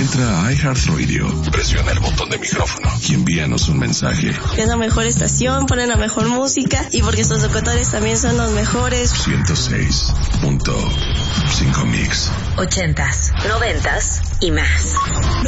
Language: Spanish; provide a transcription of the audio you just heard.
Entra a iHeartRadio, presiona el botón de micrófono y envíanos un mensaje. Es la mejor estación, ponen la mejor música y porque sus locutores también son los mejores. 106.5 Mix. 80s, 90s y más.